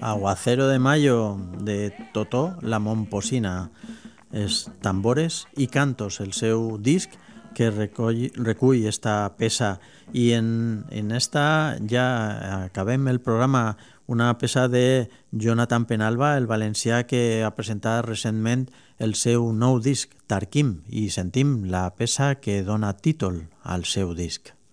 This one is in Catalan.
Aguacero de Mayo de Totó la Momposina, els tambores i cantos, el seu disc que recull esta peça i en esta ja acabem el programa, una peça de Jonathan Penalba, el valencià que ha presentat recentment el seu nou disc Tarquim i sentim la peça que dona títol al seu disc.